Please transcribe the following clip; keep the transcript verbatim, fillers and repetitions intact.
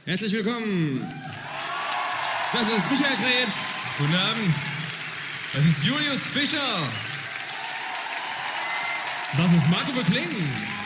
Herzlich willkommen. Das ist Michael Krebs. Guten Abend. Das ist Julius Fischer. Das ist Marco Bekling.